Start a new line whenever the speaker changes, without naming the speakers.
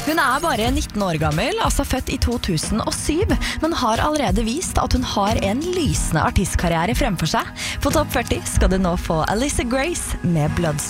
Hun bare 19 år gammel, altså født i 2007, men har allerede vist at hun har en lysende artistkarriere fremfor seg. På Topp 40 skal du nå få Alyssa Grace med Blood